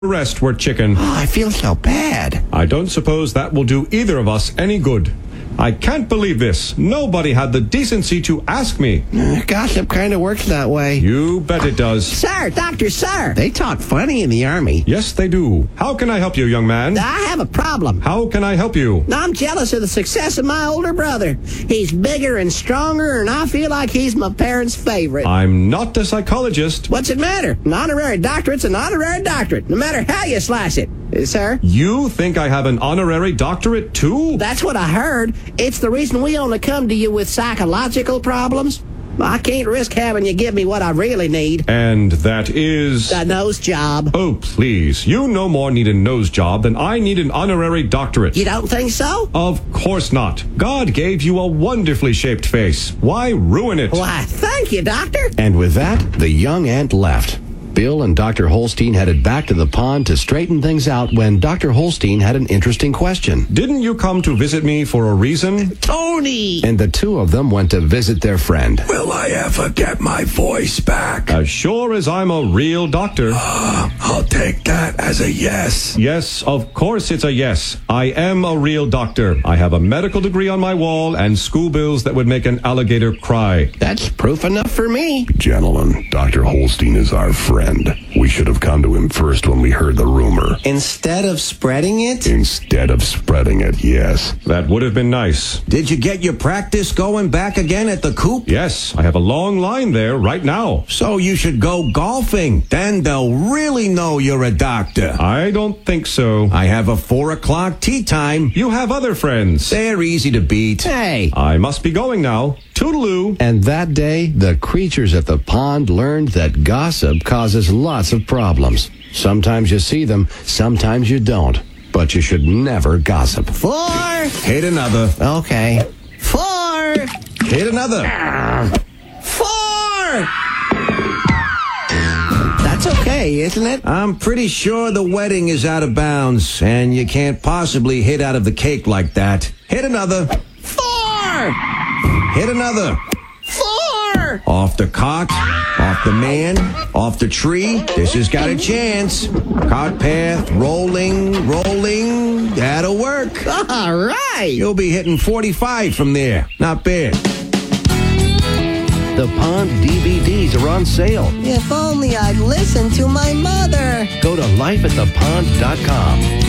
rest were chicken. Oh, I feel so bad. I don't suppose that will do either of us any good. I can't believe this. Nobody had the decency to ask me. Gossip kind of works that way. You bet it does. Sir, doctor, sir. They talk funny in the Army. Yes, they do. How can I help you, young man? I have a problem. How can I help you? I'm jealous of the success of my older brother. He's bigger and stronger, and I feel like he's my parents' favorite. I'm not a psychologist. What's it matter? An honorary doctorate's an honorary doctorate, no matter how you slice it. Sir? You think I have an honorary doctorate, too? That's what I heard. It's the reason we only come to you with psychological problems. I can't risk having you give me what I really need. And that is... A nose job. Oh, please. You no more need a nose job than I need an honorary doctorate. You don't think so? Of course not. God gave you a wonderfully shaped face. Why ruin it? Why, thank you, doctor. And with that, the young ant left. Bill and Dr. Holstein headed back to the pond to straighten things out when Dr. Holstein had an interesting question. Didn't you come to visit me for a reason? Tony! And the two of them went to visit their friend. Will I ever get my voice back? As sure as I'm a real doctor. I'll take that as a yes. Yes, of course it's a yes. I am a real doctor. I have a medical degree on my wall and school bills that would make an alligator cry. That's proof enough for me. Gentlemen, Dr. Holstein is our friend. We should have come to him first when we heard the rumor. Instead of spreading it? Instead of spreading it, yes. That would have been nice. Did you get your practice going back again at the coop? Yes, I have a long line there right now. So you should go golfing. Then they'll really know you're a doctor. I don't think so. I have a 4 o'clock tea time. You have other friends. They're easy to beat. Hey! I must be going now. Toodaloo. And that day, the creatures at the pond learned that gossip causes lots of problems. Sometimes you see them, sometimes you don't. But you should never gossip. 4. Hit another. Okay. 4. Hit another. 4. That's okay, isn't it? I'm pretty sure the wedding is out of bounds, and you can't possibly hit out of the cake like that. Hit another. 4. Hit another. 4. Off the cart, off the man, off the tree. This has got a chance. Cart path, rolling. That'll work. All right. You'll be hitting 45 from there. Not bad. The Pond DVDs are on sale. If only I'd listened to my mother. Go to lifeatthepond.com.